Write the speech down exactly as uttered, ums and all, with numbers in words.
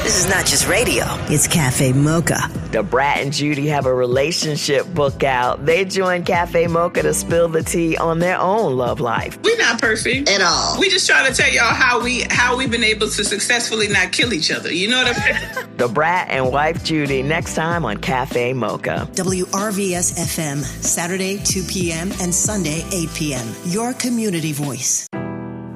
This is not just radio. It's Cafe Mocha. Da Brat and Judy have a relationship book out. They joined Cafe Mocha to spill the tea on their own love life. We're not perfect At all. We just try to tell y'all how we how we've been able to successfully not kill each other. You know what I mean? Da Brat and wife Judy next time on Cafe Mocha. W R V S F M, Saturday two p.m. and Sunday eight p.m. Your community voice.